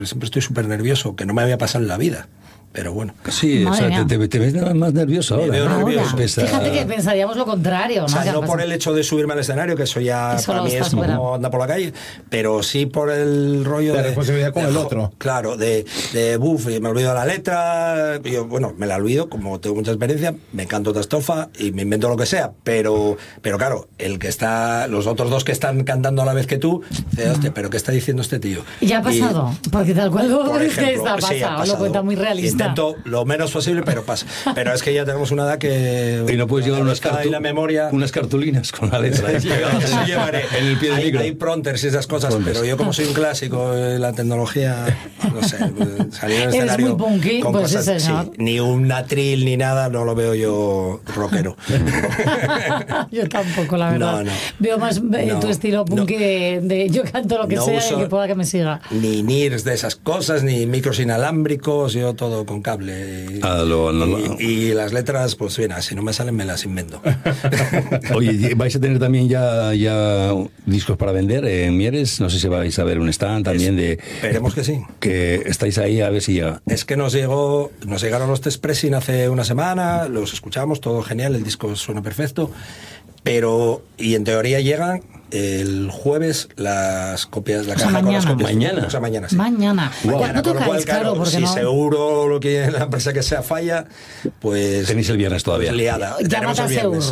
Siempre estoy súper nervioso, que no me había pasado en la vida. Pero bueno. Sí, o sea, te ves más nervioso ahora. Me veo nervioso. Fíjate que pensaríamos lo contrario, ¿no? O sea, no por el hecho de subirme al escenario, que eso ya eso para mí es como andar por la calle, pero sí por el rollo de responsabilidad con el otro. Claro, de buf, me olvido la letra, yo, bueno, me la olvido, como tengo mucha experiencia, me canto otra estrofa y me invento lo que sea, pero claro, el que está, los otros dos que están cantando a la vez que tú, hostia, pero ¿qué está diciendo este tío? Ya ha pasado, porque tal cual lo por ejemplo, está pasado, sí, ha pasado, lo cuenta muy realista. Intento lo menos posible, pero pasa. Pero es que ya tenemos una edad que... Y no puedes llevar unas cartulinas con la letra. Eso llevaré. En el pie del micro. Hay prompters y esas cosas, pero yo como soy un clásico, la tecnología, no sé, salir al escenario muy punky, con pues cosas, sí, ni un atril ni nada, no lo veo yo rockero. Yo tampoco, la verdad. No. Veo más tu estilo punky de yo canto lo que sea y que pueda que me siga. Ni NIRs de esas cosas, ni micros inalámbricos, yo todo con cable. Y las letras, pues bien, si no me salen me las invento. Oye, ¿vais a tener también ya discos para vender en Mieres? No sé si vais a ver un stand también de... Esperemos que sí. Que estáis ahí a ver si ya... Es que nos llegaron los test pressing hace una semana, los escuchamos, todo genial, el disco suena perfecto, pero, y en teoría llegan el jueves las copias, la caja con las copias. Mañana. O sea, mañana, sí. Mañana. Wow. ¿Cuándo tocáis? Claro, porque si no... seguro lo que la empresa que sea falla, pues... Tenéis el viernes todavía. Liada. Llámate a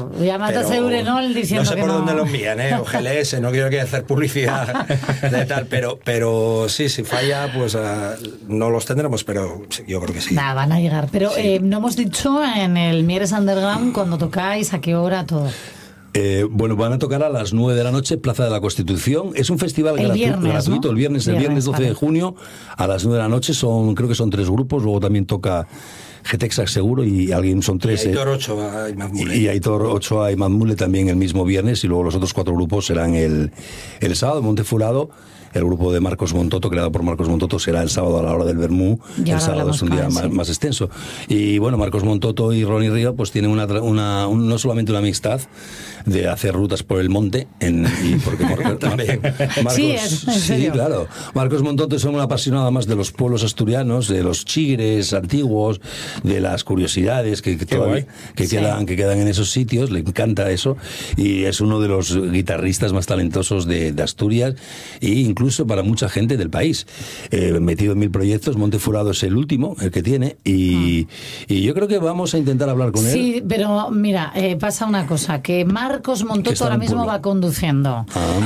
Eurenol diciendo no sé que por no... dónde lo envían, o GLS, no quiero que hacer publicidad de tal, pero sí, si falla, pues no los tendremos, pero yo creo que sí. Nada, van a llegar. Pero sí. No hemos dicho en el Mieres Underground cuando tocáis, a qué hora, todo. Bueno, van a tocar a las 9 de la noche, Plaza de la Constitución. Es un festival gratuito, ¿no? el viernes 12 de junio a las 9 de la noche. Creo que son 3 grupos, luego también toca G-Texas seguro y alguien son 3. Y Aitor Ochoa y Mazmule. Y Aitor Ochoa y Mazmule también el mismo viernes, y luego los otros 4 grupos serán el sábado. Montefurado, el grupo de Marcos Montoto, creado por Marcos Montoto, será el sábado a la hora del vermú. El sábado es un día más extenso. Y bueno, Marcos Montoto y Ronnie Río pues tienen no solamente una amistad de hacer rutas por el monte, porque también Marcos, sí, claro. Marcos Montoto es un apasionado más de los pueblos asturianos, de los chigres antiguos, de las curiosidades que quedan en esos sitios. Le encanta eso y es uno de los guitarristas más talentosos de Asturias e incluso para mucha gente del país. Metido en 1000 proyectos. Montefurado es el último, el que tiene, y yo creo que vamos a intentar hablar con él. Sí, pero mira, pasa una cosa, que Marcos Montoto ahora mismo va conduciendo.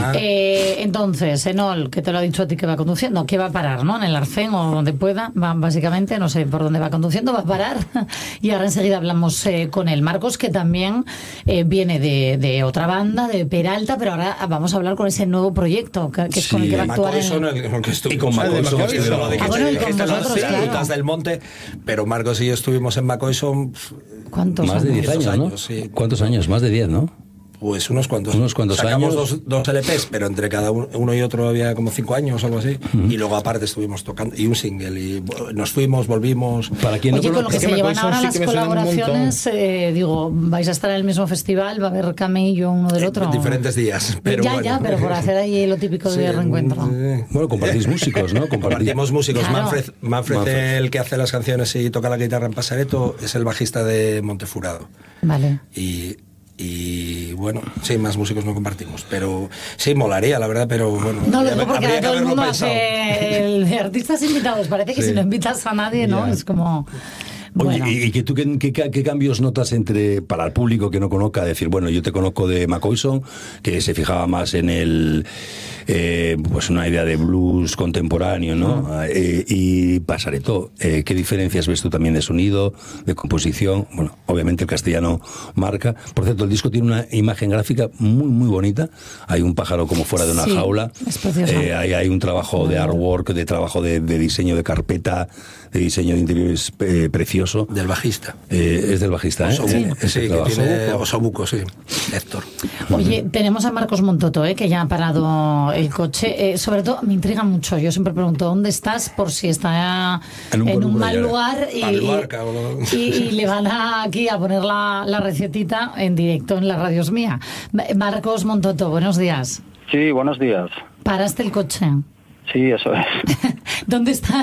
Entonces, Enol, que te lo ha dicho a ti que va conduciendo, que va a parar, ¿no? En el Arcén o donde pueda, básicamente, no sé por dónde va conduciendo, va a parar y ahora enseguida hablamos con él. Marcos, que también viene de otra banda, de Peralta, pero ahora vamos a hablar con ese nuevo proyecto, que es con el que va a actuar y con Macoison, las rutas del monte, pero Marcos y yo estuvimos en Macoison más de 10 años, ¿no? Sí. ¿Cuántos años? Más de 10, ¿no? Pues unos cuantos Sacamos años. Dos LPs, pero entre cada uno y otro había como 5 años o algo así. Y luego aparte estuvimos tocando, y un single, y nos fuimos, volvimos. Para quien Oye, no con lo que se llevan ahora las colaboraciones, digo, vais a estar en el mismo festival, va a haber camello uno del otro. En diferentes días. Pero pero por hacer ahí lo típico de reencuentro. Bueno, compartís músicos, ¿no? Compartimos músicos. Claro. Manfred, el que hace las canciones y toca la guitarra en Pasareto, es el bajista de Montefurado. Vale. Y bueno, sí, más músicos no compartimos, pero sí, molaría, la verdad, pero bueno, no lo digo porque ahora todo el mundo hace el de artistas invitados, parece que si no invitas a nadie, ¿no? Es como... Bueno. Oye, ¿y que tú qué cambios notas para el público que no conozca? Decir, bueno, yo te conozco de Macoison, que se fijaba más en pues una idea de blues contemporáneo, ¿no? Y Pasareto, ¿qué diferencias ves tú también de sonido, de composición? Bueno, obviamente el castellano marca. Por cierto, el disco tiene una imagen gráfica muy, muy bonita. Hay un pájaro como fuera de una jaula. Es precioso. Hay un trabajo de artwork, de trabajo de diseño de carpeta, de diseño de interiores precioso. Del bajista. Es del bajista, ¿eh? Sí, que tiene Osobuco, sí. Héctor. Oye, tenemos a Marcos Montoto, que ya ha parado el coche. Sobre todo, me intriga mucho. Yo siempre pregunto, ¿dónde estás? Por si está en un mal lugar y le van aquí a poner la recetita en directo en las radios mía. Marcos Montoto, buenos días. Sí, buenos días. ¿Paraste el coche? Sí, eso es. ¿Dónde está